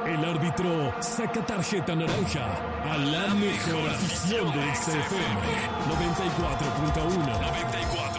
El árbitro saca tarjeta naranja a la mejor afición del CFM 94.1.